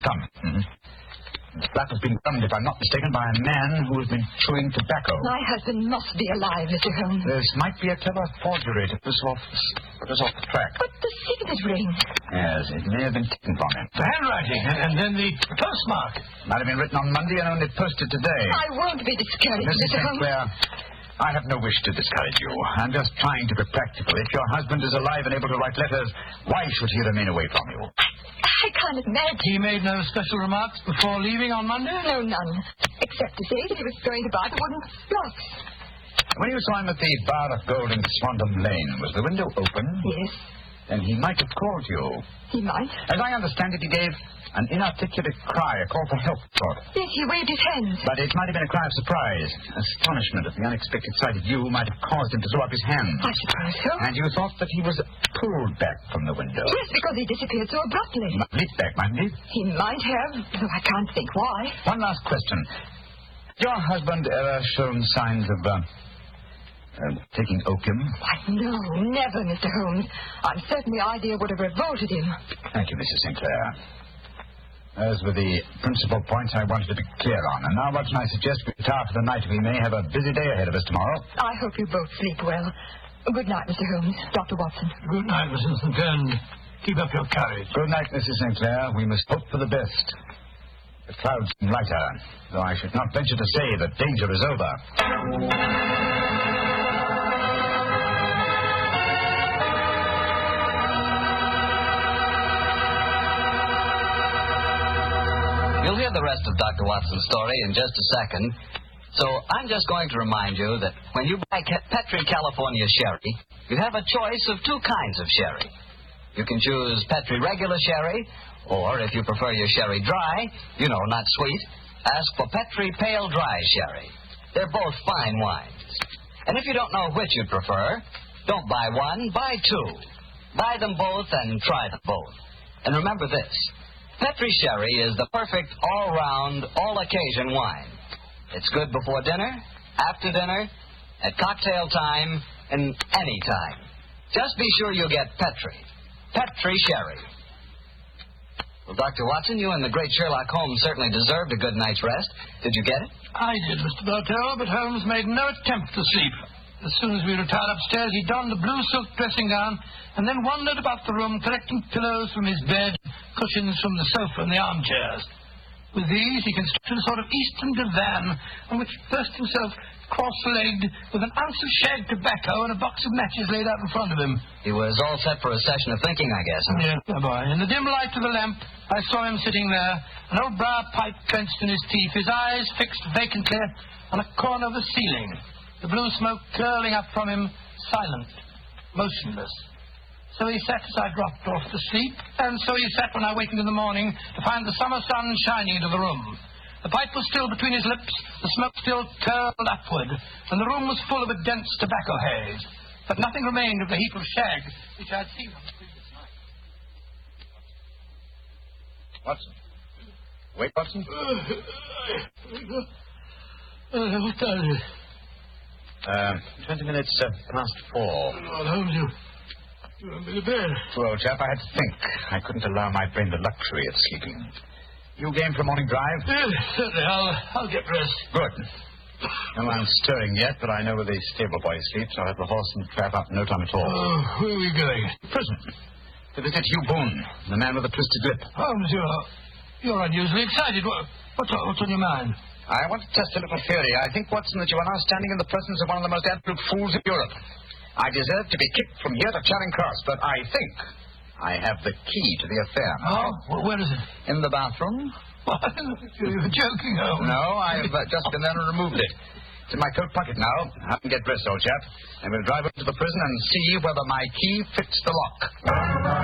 Come. The flat has been gunned, if I'm not mistaken, by a man who has been chewing tobacco. My husband must be alive, Mr. Holmes. This might be a clever forgery to put us off the track. But the signet ring. Yes, it may have been taken from him. The handwriting, and then the postmark. Might have been written on Monday and only posted today. I won't be discouraged, Mrs. Mr. Holmes. Sinclair, I have no wish to discourage you. I'm just trying to be practical. If your husband is alive and able to write letters, why should he remain away from you? I can't imagine. He made no special remarks before leaving on Monday? No, none. Except to say that he was going to buy the wooden blocks. When you saw him at the Bar of Gold in Swandam Lane, was the window open? Yes. Then he might have called you. He might. As I understand it, he gave an inarticulate cry, a call for help, sort of. Yes, he waved his hands. But it might have been a cry of surprise. Astonishment at the unexpected sight of you might have caused him to throw up his hands. I suppose so. And you thought that he was pulled back from the window. Yes, because he disappeared so abruptly. He might leap back, mightn't he? He might have, though I can't think why. One last question. Your husband ever shown signs of taking opium? Why, no, never, Mr. Holmes. I'm certain the idea would have revolted him. Thank you, Mrs. Sinclair. Those were the principal points I wanted to be clear on. And now, Watson, I suggest we retire for the night. We may have a busy day ahead of us tomorrow. I hope you both sleep well. Good night, Mr. Holmes. Dr. Watson. Good night, Mrs. Sinclair, and keep up your courage. Good night, Mrs. Sinclair. We must hope for the best. The clouds seem lighter, though I should not venture to say that danger is over. You'll hear the rest of Dr. Watson's story in just a second. So I'm just going to remind you that when you buy Petri California sherry, you have a choice of two kinds of sherry. You can choose Petri regular sherry, or if you prefer your sherry dry, not sweet, ask for Petri pale dry sherry. They're both fine wines. And if you don't know which you'd prefer, don't buy one, buy two. Buy them both and try them both. And remember this. Petri Sherry is the perfect all-round, all-occasion wine. It's good before dinner, after dinner, at cocktail time, and any time. Just be sure you get Petri Sherry. Well, Dr. Watson, you and the great Sherlock Holmes certainly deserved a good night's rest. Did you get it? I did, Mr. Bartell, but Holmes made no attempt to sleep. As soon as we retired upstairs, he donned a blue silk dressing gown and then wandered about the room, collecting pillows from his bed, cushions from the sofa and the armchairs. With these, he constructed a sort of eastern divan on which he perched himself cross-legged with an ounce of shag tobacco and a box of matches laid out in front of him. He was all set for a session of thinking, I guess, huh? Yes, my boy. In the dim light of the lamp, I saw him sitting there, an old briar pipe clenched in his teeth, his eyes fixed vacantly on a corner of the ceiling, the blue smoke curling up from him, silent, motionless. So he sat as I dropped off to sleep, and so he sat when I wakened in the morning to find the summer sun shining into the room. The pipe was still between his lips, the smoke still curled upward, and the room was full of a dense tobacco haze. But nothing remained of the heap of shag which I had seen on the previous night. Watson. Wait, Watson. What time is it? 20 minutes past 4. Lord Holmes, you won't be to bed. Well, old chap, I had to think. I couldn't allow my brain the luxury of sleeping. You game for a morning drive? Yes, certainly. I'll get dressed. Good. No one's stirring yet, but I know where the stable boy sleeps. I'll have the horse and trap up in no time at all. Oh, where are we going? Prison. To visit Hugh Boone, the man with the twisted lip. Holmes, you're unusually excited. What's on your mind? I want to test a little theory. I think, Watson, that you are now standing in the presence of one of the most absolute fools of Europe. I deserve to be kicked from here to Charing Cross, but I think I have the key to the affair. Oh? Well, where is it? In the bathroom. What? You're joking, Holmes. No, I've just been there and removed it. It's in my coat pocket now. I can get dressed, old chap. And we'll drive up to the prison and see whether my key fits the lock.